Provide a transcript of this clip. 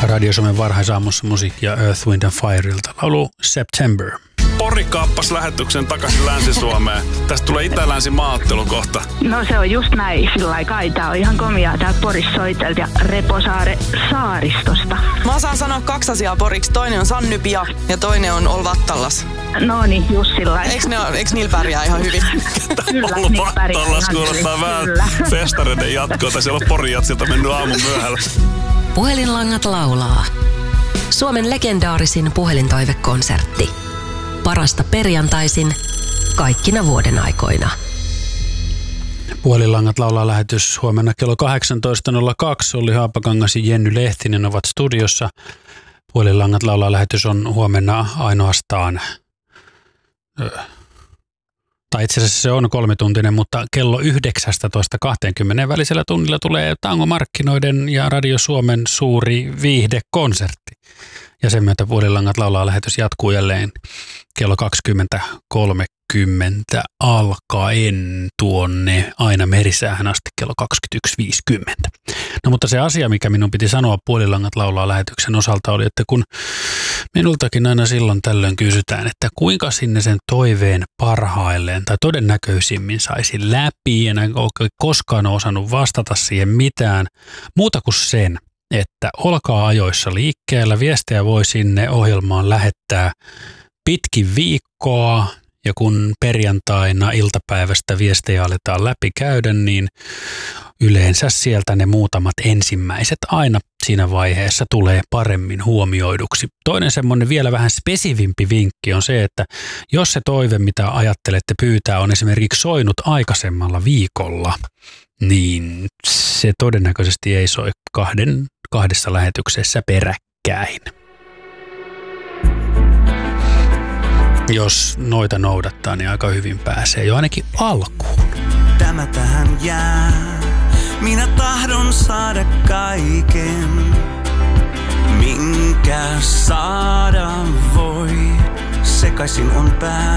Radio Suomen varhaisaamussa musiikkia Earth, Wind and Fireilta. Laulu September. Pori kaappasi lähetyksen takaisin Länsi-Suomeen. Tästä tulee itä-länsi-maaottelu kohta. No se on just näin, sillä kai tää on ihan komiaa täältä Porissa soitelta ja Reposaare saaristosta. Mä osaan sanoa 2 asiaa poriksi. Toinen on Sannypia ja toinen on Olvattallas. No niin, just sillä Eiks niillä pärjää ihan hyvin? Kyllä, niillä pärjää Olvattallas kuulostaa vähän festareiden jatkoa. Siellä on Porin jatsilta mennyt aamun myöhällä. Puhelinlangat laulaa. Suomen legendaarisin puhelintoivekonsertti. Parasta perjantaisin kaikkina vuoden aikoina. Puhelinlangat laulaa lähetys huomenna kello 18.02. Olli Haapakangas ja Jenny Lehtinen ovat studiossa. Puhelinlangat laulaa lähetys on huomenna ainoastaan, tai itse asiassa se on 3-tuntinen, mutta kello 19.20 välisellä tunnilla tulee Tangomarkkinoiden ja Radio Suomen suuri viihdekonsertti. Ja sen myötä Puhelinlangat laulaa lähetys jatkuu jälleen kello 20.30 alkaen tuonne aina merisäähän asti kello 21.50. No mutta se asia, mikä minun piti sanoa Puhelinlangat laulaa lähetyksen osalta oli, että kun minultakin aina silloin tällöin kysytään, että kuinka sinne sen toiveen parhailleen tai todennäköisimmin saisi läpi, en ole koskaan osannut vastata siihen mitään muuta kuin sen, että olkaa ajoissa liikkeellä. Viestejä voi sinne ohjelmaan lähettää pitkin viikkoa ja kun perjantaina iltapäivästä viestejä aletaan läpikäydä, niin yleensä sieltä ne muutamat ensimmäiset aina siinä vaiheessa tulee paremmin huomioiduksi. Toinen semmoinen vielä vähän spesivimpi vinkki on se, että jos se toive, mitä ajattelette pyytää, on esimerkiksi soinut aikaisemmalla viikolla, niin se todennäköisesti ei soi kahdessa lähetyksessä peräkkäin. Jos noita noudattaa, niin aika hyvin pääsee jo ainakin alkuun. Tämä tähän jää. Minä tahdon saada kaiken, minkä saada voi. Sekaisin on pää.